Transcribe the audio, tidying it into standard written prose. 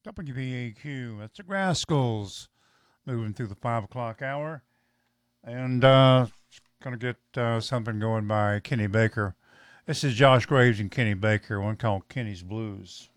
WBAQ, that's the Rascals moving through the 5 o'clock hour. And going to get something going by Kenny Baker. This is Josh Graves and Kenny Baker, one called Kenny's Blues.